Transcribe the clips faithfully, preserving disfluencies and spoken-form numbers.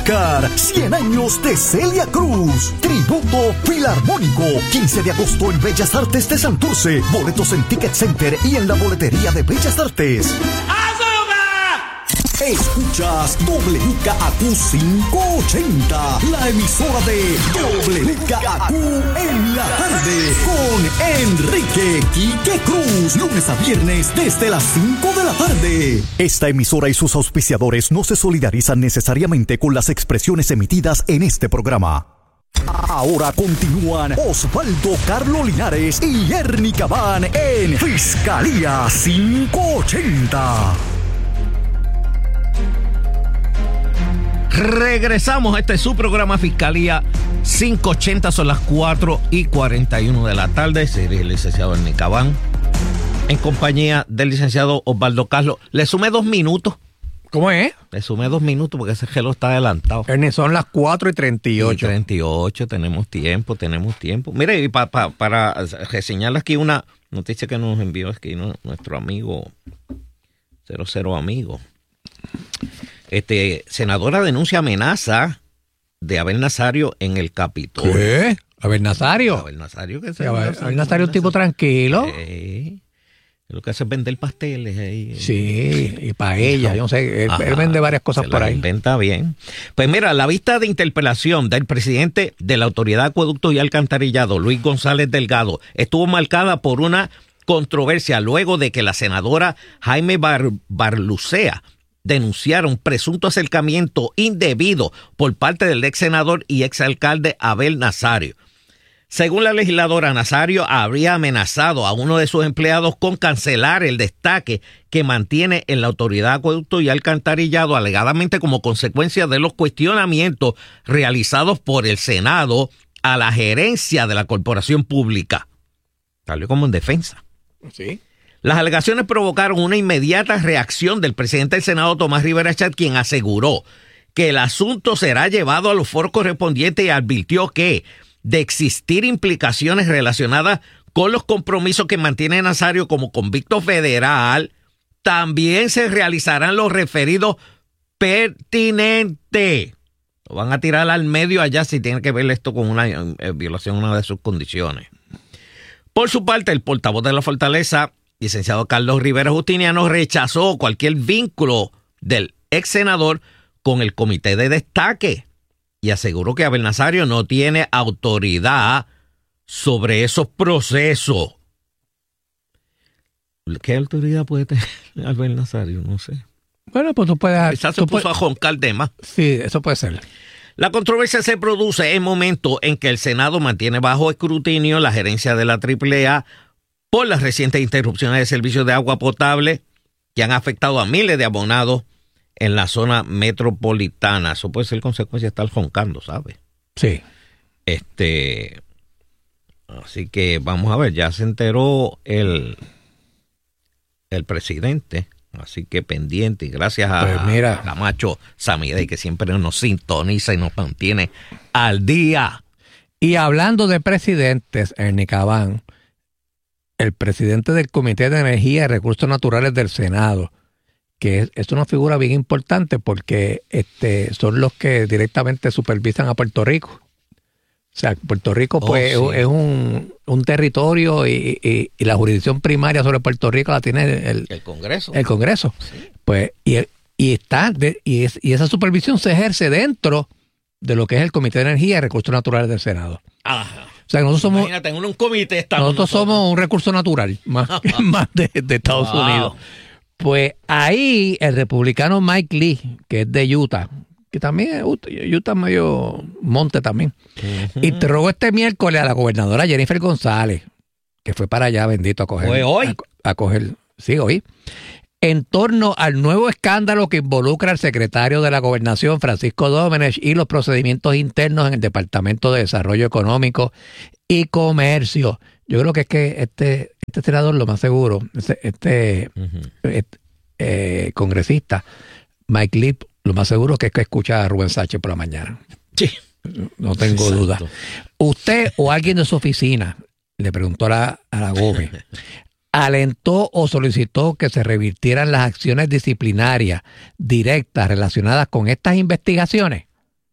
Oscar, cien años de Celia Cruz. Tributo Filarmónico, quince de agosto en Bellas Artes de Santurce. Boletos en Ticket Center y en la boletería de Bellas Artes. Escuchas W K A Q quinientos ochenta, la emisora de W K A Q en la tarde, con Enrique Quique Cruz, lunes a viernes desde las cinco de la tarde. Esta emisora y sus auspiciadores no se solidarizan necesariamente con las expresiones emitidas en este programa. Ahora continúan Osvaldo Carlos Linares y Ernie Cabán en Fiscalía quinientos ochenta. Regresamos, este es su programa Fiscalía quinientos ochenta, son las cuatro y cuarenta y uno de la tarde. Seré el licenciado Ernie Cabán, en compañía del licenciado Osvaldo Carlos. Le sumé dos minutos. ¿Cómo es? Le sumé dos minutos porque ese reloj está adelantado. Ernie, son las cuatro y treinta y ocho. Y treinta y ocho, tenemos tiempo, tenemos tiempo. Mire, y pa, pa, para reseñarle aquí una noticia que nos envió aquí ¿no? nuestro amigo, cero cero amigo. Este, senadora denuncia amenaza de Abel Nazario en el Capitolio. ¿Qué? ¿Abel Nazario? Abel Nazario, que se Abel, Abel Nazario es un tipo tranquilo. Sí. Lo que hace es vender pasteles ahí. Sí, y para ella, yo no sé, él, Ajá, él vende varias cosas por ahí. Inventa bien. Pues mira, la vista de interpelación del presidente de la Autoridad de Acueductos y Alcantarillado, Luis González Delgado, estuvo marcada por una controversia luego de que la senadora Jaime Bar, Barlucea denunciaron presunto acercamiento indebido por parte del ex senador y ex alcalde Abel Nazario. Según la legisladora, Nazario habría amenazado a uno de sus empleados con cancelar el destaque que mantiene en la Autoridad de Acueducto y Alcantarillado, alegadamente como consecuencia de los cuestionamientos realizados por el Senado a la gerencia de la corporación pública. Salió como en defensa. Sí. Las alegaciones provocaron una inmediata reacción del presidente del Senado, Tomás Rivera Chat, quien aseguró que el asunto será llevado a los foros correspondientes y advirtió que, de existir implicaciones relacionadas con los compromisos que mantiene Nazario como convicto federal, también se realizarán los referidos pertinentes. Lo van a tirar al medio allá si tiene que ver esto con una eh, violación de una de sus condiciones. Por su parte, el portavoz de la Fortaleza, licenciado Carlos Rivera Justiniano, rechazó cualquier vínculo del ex senador con el comité de destaque y aseguró que Abel Nazario no tiene autoridad sobre esos procesos. ¿Qué autoridad puede tener Abel Nazario? No sé. Bueno, pues tú puedes... Quizás se puso puedes, a joncar temas. Sí, eso puede ser. La controversia se produce en momentos en que el Senado mantiene bajo escrutinio la gerencia de la triple A por las recientes interrupciones de servicios de agua potable que han afectado a miles de abonados en la zona metropolitana. Eso puede ser consecuencia de estar joncando, ¿sabes? Sí. Este, así que vamos a ver, ya se enteró el, el presidente, así que pendiente, y gracias a, pues mira, a Camacho Samide, que siempre nos sintoniza y nos mantiene al día. Y hablando de presidentes, Ernie Cabán, el presidente del Comité de Energía y Recursos Naturales del Senado, que es, es una figura bien importante porque este, son los que directamente supervisan a Puerto Rico. O sea, Puerto Rico pues oh, sí. es un, un territorio y, y, y la jurisdicción primaria sobre Puerto Rico la tiene el, el Congreso. El Congreso. Sí. Pues, y, y, está de, y, es, y esa supervisión se ejerce dentro de lo que es el Comité de Energía y Recursos Naturales del Senado. Ajá. O sea, que nosotros somos, imagínate, en un comité estamos nosotros, nosotros somos un recurso natural, más, más de, de Estados wow. Unidos. Pues ahí el republicano Mike Lee, que es de Utah, que también es Utah medio monte también, uh-huh. interrogó este miércoles a la gobernadora Jennifer González, que fue para allá, bendito, a coger. ¿Fue hoy? A, a coger, sí, hoy. En torno al nuevo escándalo que involucra al secretario de la Gobernación, Francisco Domenech, y los procedimientos internos en el Departamento de Desarrollo Económico y Comercio. Yo creo que es que este, este senador, lo más seguro, este, este, uh-huh. este eh, congresista, Mike Lee, lo más seguro que es que escucha a Rubén Sánchez por la mañana. Sí. No tengo Exacto. duda. ¿Usted o alguien de su oficina, le preguntó a la, a la Gómez, alentó o solicitó que se revirtieran las acciones disciplinarias directas relacionadas con estas investigaciones?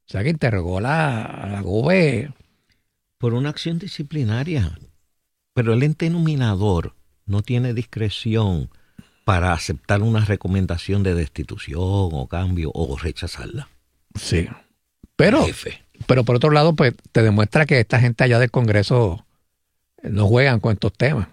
O sea que interrogó a la, a la Gobe. Por una acción disciplinaria. Pero el ente nominador no tiene discreción para aceptar una recomendación de destitución o cambio o rechazarla. Sí. Pero, Jefe. pero por otro lado, pues te demuestra que esta gente allá del Congreso no juegan con estos temas.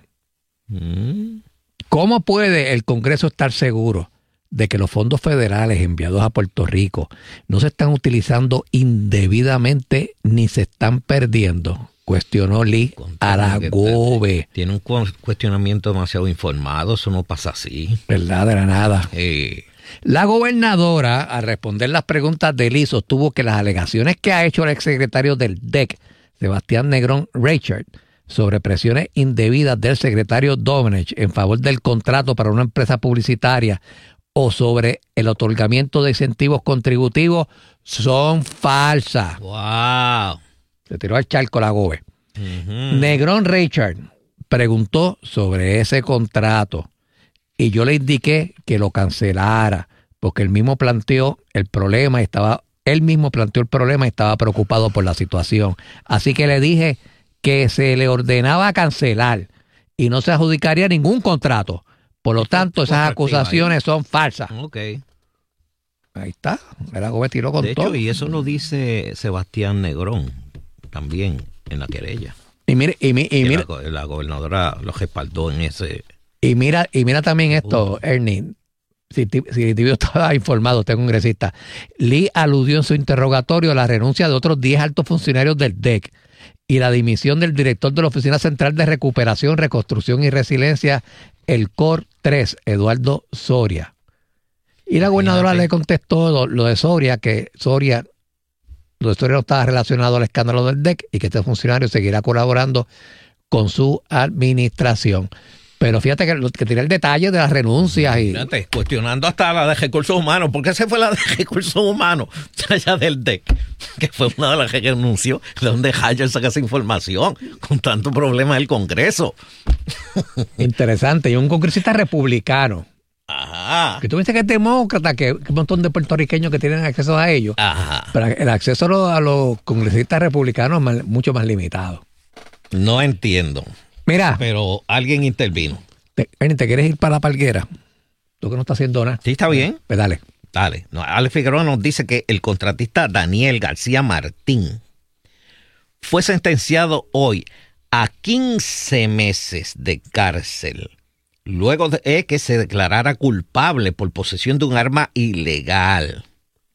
Mm. ¿Cómo puede el Congreso estar seguro de que los fondos federales enviados a Puerto Rico no se están utilizando indebidamente ni se están perdiendo? Cuestionó Lee a la Gobe. Tiene un cuestionamiento demasiado informado, eso no pasa así. ¿Verdad? De la nada. Eh. La gobernadora, al responder las preguntas de Lee, sostuvo que las alegaciones que ha hecho el exsecretario del D E C, Sebastián Negrón Reichard, sobre presiones indebidas del secretario Domenech en favor del contrato para una empresa publicitaria o sobre el otorgamiento de incentivos contributivos son falsas. ¡Wow! Se tiró al charco la Gobe. Uh-huh. Negrón Reichard preguntó sobre ese contrato y yo le indiqué que lo cancelara porque él mismo planteó el problema y estaba, él mismo planteó el problema y estaba preocupado por la situación. Así que le dije que se le ordenaba cancelar y no se adjudicaría ningún contrato. Por lo tanto, esas acusaciones son falsas. Ok. Ahí está. La Gobe tiró con de todo. hecho, y eso lo dice Sebastián Negrón también en la querella. Y mire, y, mi, y mira, la, la gobernadora lo respaldó en ese. Y mira, y mira también esto, Ernie. Si, si Tibio estaba informado, usted es congresista. Lee aludió en su interrogatorio a la renuncia de otros diez altos funcionarios del D E C y la dimisión del director de la Oficina Central de Recuperación, Reconstrucción y Resiliencia, el C O R tres, Eduardo Soria. Y la gobernadora Imagínate. le contestó lo, lo de Soria, que Soria, lo de Soria no estaba relacionado al escándalo del D E C y que este funcionario seguirá colaborando con su administración. Pero fíjate que, que tiene el detalle de las renuncias. Y fíjate, cuestionando hasta la de recursos humanos. ¿Por qué se fue la de recursos humanos? Allá del D E C, que fue una de las que renunció. ¿De dónde Hayer saca esa información? Con tanto problema del Congreso. Interesante. Y un congresista republicano. Ajá. Que tú dices que es demócrata, que, que un montón de puertorriqueños que tienen acceso a ellos. Ajá. Pero el acceso a los, a los congresistas republicanos es más, mucho más limitado. No entiendo. Mira. Pero alguien intervino. Te, ¿Te quieres ir para la palguera? Tú que no estás haciendo nada. Sí, está bien. Pues dale. Dale. No, Alex Figueroa nos dice que el contratista Daniel García Martín fue sentenciado hoy a quince meses de cárcel luego de que se declarara culpable por posesión de un arma ilegal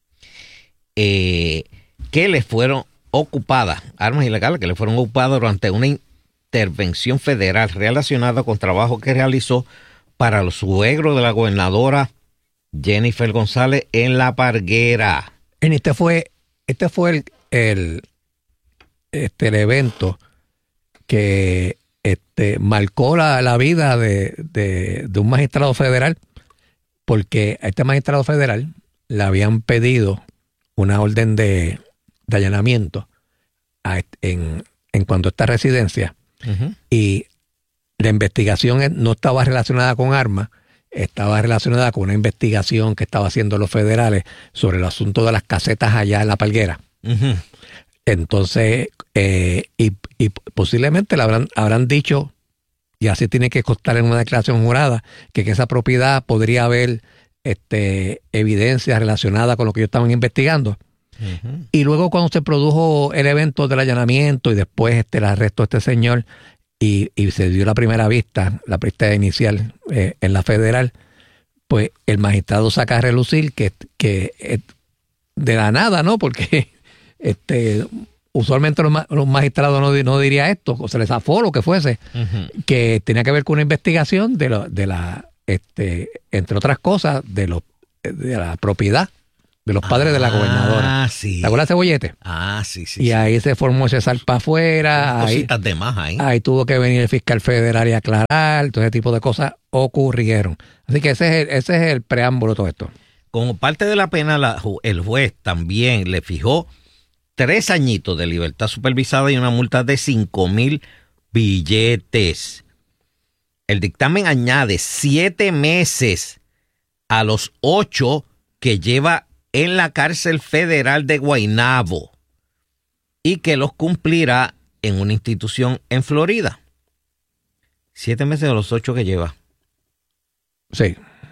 eh, que le fueron ocupadas, armas ilegales que le fueron ocupadas durante una intervención federal relacionada con trabajo que realizó para los suegros de la gobernadora Jennifer González en La Parguera. Este fue, este fue el, el, este, el evento que este, marcó la, la vida de, de, de un magistrado federal, porque a este magistrado federal le habían pedido una orden de, de allanamiento a, en, en cuanto a esta residencia. Uh-huh. Y la investigación no estaba relacionada con armas, estaba relacionada con una investigación que estaba haciendo los federales sobre el asunto de las casetas allá en La Parguera. Uh-huh. Entonces, eh, y, y posiblemente le habrán, habrán dicho, y así tiene que constar en una declaración jurada, que, que esa propiedad podría haber este, evidencia relacionada con lo que ellos estaban investigando. Uh-huh. Y luego cuando se produjo el evento del allanamiento y después este, el arresto de este señor y, y se dio la primera vista, la vista inicial eh, en la federal, pues el magistrado saca a relucir que, que eh, de la nada, ¿no? Porque este, usualmente los, los magistrados no, no diría esto, o se les zafó lo que fuese, uh-huh. que tenía que ver con una investigación de, lo, de la, este, entre otras cosas, de, lo, de la propiedad de los padres ah, de la gobernadora. Ah, sí. ¿Te acuerdas de Cebollete? Ah, sí, sí. Y sí. ahí se formó ese salpa afuera. Cositas ahí, de más ahí. Ahí tuvo que venir el fiscal federal y aclarar. Todo ese tipo de cosas ocurrieron. Así que ese es el, ese es el preámbulo de todo esto. Como parte de la pena, la, el juez también le fijó tres añitos de libertad supervisada y una multa de cinco mil billetes. El dictamen añade siete meses a los ocho que lleva en la cárcel federal de Guaynabo y que los cumplirá en una institución en Florida. Siete meses de los ocho que lleva. Sí.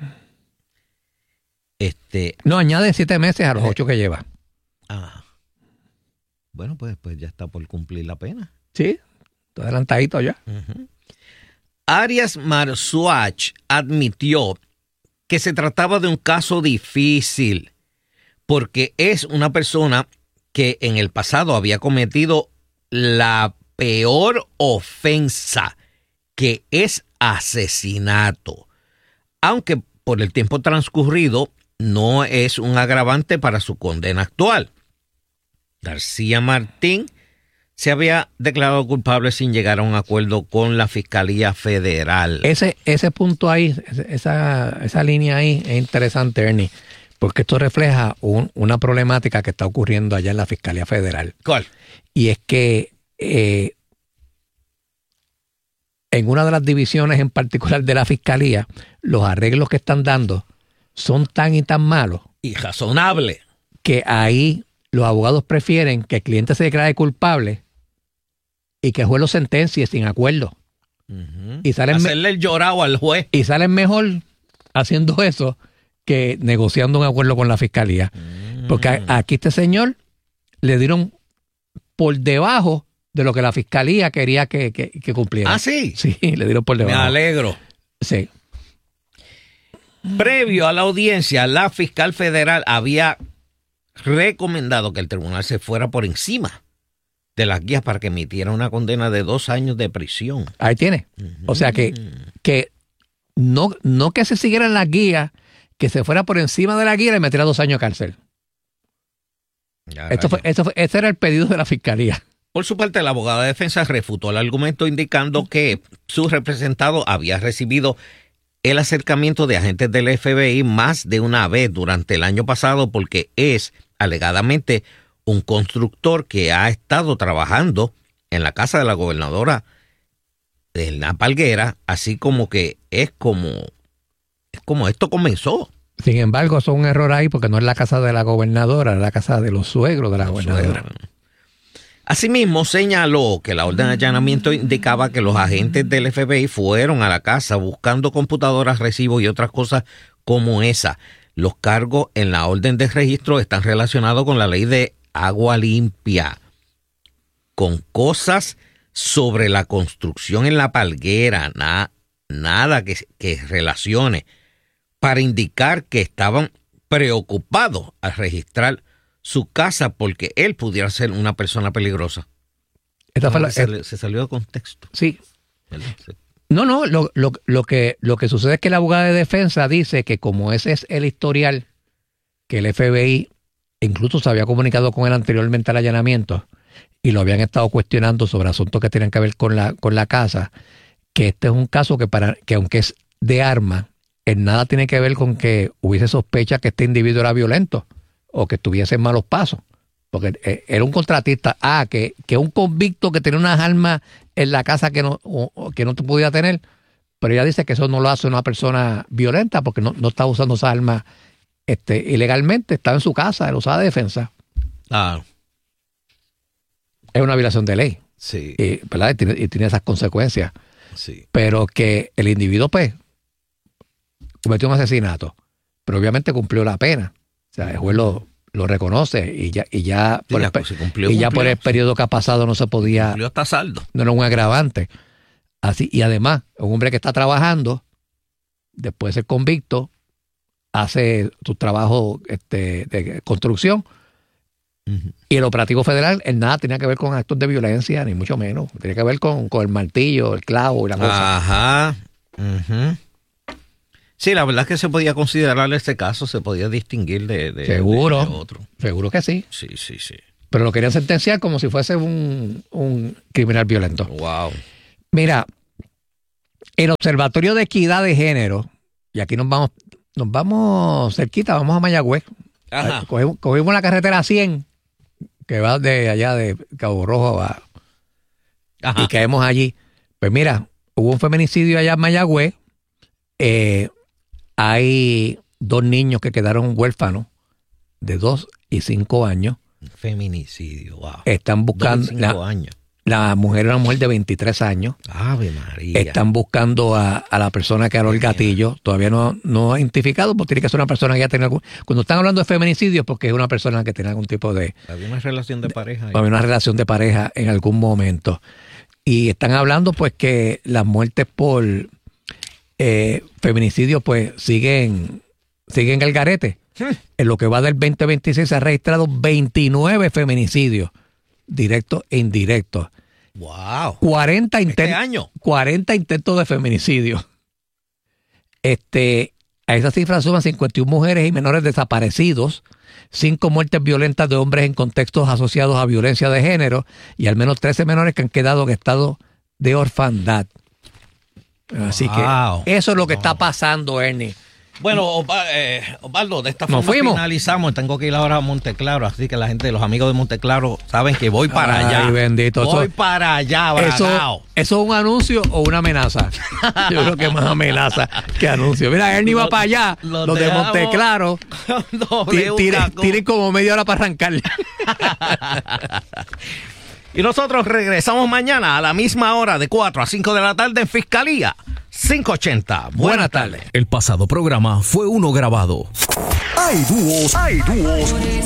Este, No, añade siete meses a los ocho que lleva. ah, bueno, pues, pues ya está por cumplir la pena. Sí, está adelantadito ya. Uh-huh. Arias Marzuach admitió que se trataba de un caso difícil porque es una persona que en el pasado había cometido la peor ofensa, que es asesinato, aunque por el tiempo transcurrido no es un agravante para su condena actual. García Martín se había declarado culpable sin llegar a un acuerdo con la Fiscalía Federal. Ese, ese punto ahí, esa, esa línea ahí es interesante, Ernie, porque esto refleja un, una problemática que está ocurriendo allá en la Fiscalía Federal. ¿Cuál? Y es que eh, en una de las divisiones en particular de la Fiscalía, los arreglos que están dando son tan y tan malos Y razonable. que ahí los abogados prefieren que el cliente se declare culpable y que el juez lo sentencie sin acuerdo. Uh-huh. Y salen, me- Hacerle el llorado al juez. y salen mejor haciendo eso que negociando un acuerdo con la Fiscalía. Mm. Porque a- aquí este señor le dieron por debajo de lo que la Fiscalía quería que, que, que cumpliera. Ah, sí. Sí, le dieron por Me debajo. alegro. Sí. Previo a la audiencia, la fiscal federal había recomendado que el tribunal se fuera por encima de las guías para que emitiera una condena de dos años de prisión. Ahí tiene. O sea que, que no, no que se siguieran las guías, que se fuera por encima de la guía y le metiera dos años de cárcel. Ya, Esto fue, rayos. esto fue, ese era el pedido de la Fiscalía. Por su parte, la abogada de defensa refutó el argumento indicando que su representado había recibido el acercamiento de agentes del F B I más de una vez durante el año pasado porque es, alegadamente, un constructor que ha estado trabajando en la casa de la gobernadora de La Palguera, así como que es como, es como esto comenzó. Sin embargo, eso es un error ahí porque no es la casa de la gobernadora, es la casa de los suegros de la gobernadora. Asimismo, señaló que la orden de allanamiento indicaba que los agentes del F B I fueron a la casa buscando computadoras, recibos y otras cosas como esa. Los cargos en la orden de registro están relacionados con la ley de agua limpia, con cosas sobre la construcción en La Palguera, na, nada que, que relacione, para indicar que estaban preocupados al registrar su casa porque él pudiera ser una persona peligrosa. Esta fue la- se, le- se salió de contexto. sí. ¿Verdad? Sí. No, no, lo, lo, lo, que, lo que sucede es que la abogada de defensa dice que como ese es el historial, que el F B I incluso se había comunicado con él anteriormente al allanamiento y lo habían estado cuestionando sobre asuntos que tienen que ver con la, con la casa, que este es un caso que, para, que aunque es de arma, en nada tiene que ver con que hubiese sospecha que este individuo era violento o que estuviese en malos pasos. Porque eh, era un contratista. Ah, que, que un convicto que tenía unas armas en la casa que no, o- o que no te podía tener. Pero ella dice que eso no lo hace una persona violenta porque no, no está usando esas armas este, ilegalmente. Estaba en su casa, él usaba de defensa. Ah, Es una violación de ley. sí, Y, ¿verdad? Y tiene, y tiene esas consecuencias. sí. Pero que el individuo, pues, cometió un asesinato. Pero obviamente cumplió la pena. O sea, el juez lo, lo reconoce y ya, y ya, Sí, por, ya, el, pe- pues, si cumplió, y ya cumplió, por el sí. periodo que ha pasado no se podía, Cumplió hasta saldo. no era un agravante. Así, y además, un hombre que está trabajando, después de ser convicto, hace su trabajo este, de construcción, Uh-huh. y el operativo federal en nada tenía que ver con actos de violencia, ni mucho menos. Tenía que ver con, con el martillo, el clavo y la cosa. Ajá. Ujú. Sí, la verdad es que se podía considerar este caso, se podía distinguir de, de, Seguro. de- de otro. Seguro que sí. Sí, sí, sí. Pero lo querían sentenciar como si fuese un, un criminal violento. Wow. Mira, el Observatorio de Equidad de Género, y aquí nos vamos, nos vamos cerquita, vamos a Mayagüez. Ajá. Cogimos, cogimos la carretera cien, que va de allá de Cabo Rojo a, Ajá. y caemos allí. Pues mira, hubo un feminicidio allá en Mayagüez. Eh, hay dos niños que quedaron huérfanos de dos y cinco años. Feminicidio, wow. Están buscando... dos y cinco años. La mujer era una mujer de veintitrés años. Ave María. Están buscando a, a la persona que aró el gatillo. Todavía no, no ha identificado, porque tiene que ser una persona que ya tiene algún... Cuando están hablando de feminicidio, porque es una persona que tiene algún tipo de... Había una relación de pareja. Había una relación de pareja en algún momento. Y están hablando, pues, que las muertes por eh, feminicidio, pues, siguen, siguen al garete. En lo que va del veinte veintiséis se han registrado veintinueve feminicidios, directos e indirectos. Wow. cuarenta Este intentos, año. cuarenta intentos de feminicidio. Este, a esa cifra suman cincuenta y una mujeres y menores desaparecidos, cinco muertes violentas de hombres en contextos asociados a violencia de género y al menos trece menores que han quedado en estado de orfandad. Así Wow. que eso es lo que No. está pasando, Ernie. Bueno, Osva- eh, Osvaldo, de esta Nos forma fuimos. finalizamos. Tengo que ir ahora a Monteclaro, así que la gente, los amigos de Monteclaro saben que voy para Ay, allá. bendito. Voy Eso- para allá, Eso, Bragao. ¿Eso es un anuncio o una amenaza? Yo creo que más amenaza que anuncio. Mira, Ernie va Lo- para allá, lo los de dejamos- Monteclaro. W Tienen K Q. tienen como media hora para arrancar. Y nosotros regresamos mañana a la misma hora, de cuatro a cinco de la tarde en Fiscalía quinientos ochenta. Buenas tardes. El pasado programa fue uno grabado. Hay dúos, hay dúos